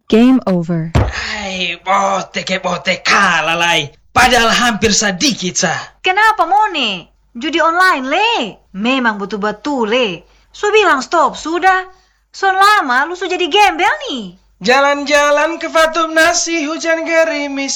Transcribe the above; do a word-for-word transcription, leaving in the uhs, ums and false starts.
Game over. Hai, bote ke bote kalah lai. Padahal hampir sedikit sah. Kenapa Mone? Judi online le. Memang betul-betul le. Su bilang stop sudah. Son lama lu su jadi gembel nih. Jalan-jalan ke Fatum Nasi hujan gerimis.